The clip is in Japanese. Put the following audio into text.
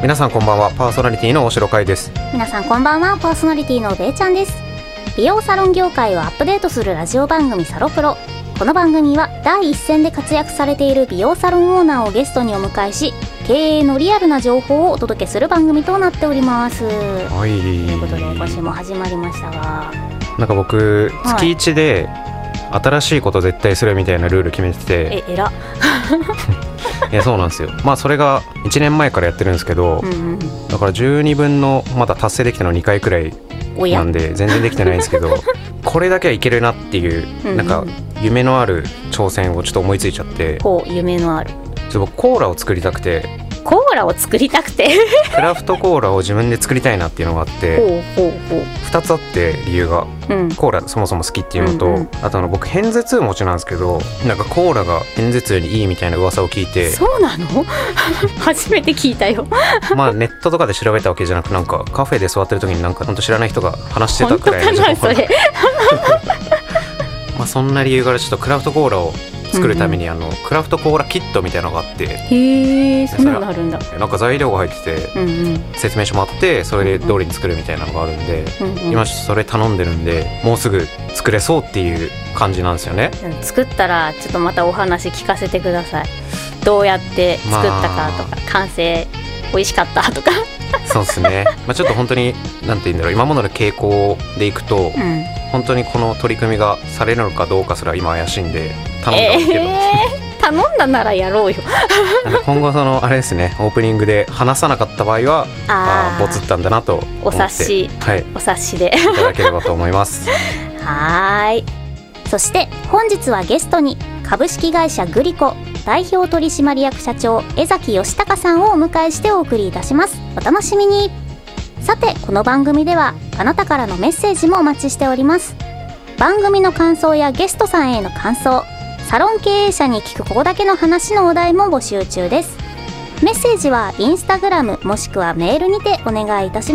皆さんこんばんは。パーソナリティの大城海です。 皆さんこんばんは。パーソナリティのべいちゃんです。美容サロン業界をアップデートするラジオ番組サロプロ。この番組は第一線で活躍されている美容サロンオーナーをゲストにお迎えし、経営のリアルな情報をお届けする番組となっております。 はい。ということで今週も始まりましたが、 なんか僕、月1で新しいこと絶対するみたいなルール決めてて、 えらいやそうなんですよ。まあそれが1年前からやってるんですけど、だから12分のまだ達成できたの2回くらいなんで全然できてないんですけどこれだけはいけるなっていう、なんか夢のある挑戦をちょっと思いついちゃって、 夢のある僕コーラを作りたくて、 コーラを作りたくてクラフトコーラを自分で作りたいなっていうのがあって2つあって理由が、コーラそもそも好きっていうのと、あと僕偏頭痛持ちなんですけど、なんかコーラが偏頭痛にいいみたいな噂を聞いて。 そうなの初めて聞いたよまあネットとかで調べたわけじゃなく、なんかカフェで座ってる時になんか本当知らない人が話してたくらいの情報。 本当かなそれまあそんな理由からちょっとクラフトコーラを作るためにクラフトコーラキットみたいなのがあって、 へえ、そんなのあるんだ。 なんか材料が入ってて、説明書もあってそれで通りに作るみたいなのがあるんで、今ちょっとそれ頼んでるんで、もうすぐ作れそうっていう感じなんですよね。 作ったらちょっとまたお話聞かせてください。どうやって作ったかとか、完成美味しかったとかそうですね、まあ、ちょっと本当になんて言うんだろう、今までの傾向でいくと、本当にこの取り組みがされるのかどうかすら今怪しいんで頼んだんですけど、 頼んだならやろうよ今後あれですね、オープニングで話さなかった場合はボツったんだなと思って、 お察し、お察しでいただければと思いますはい。そして本日はゲストに株式会社グリコ代表取締役社長江崎義孝さんをお迎えしてお送りいたします。お楽しみに。さて、この番組ではあなたからのメッセージもお待ちしております。番組の感想やゲストさんへの感想、サロン経営者に聞くここだけの話のお題も募集中です。メッセージはインスタグラムもしくはメールにてお願いいたします。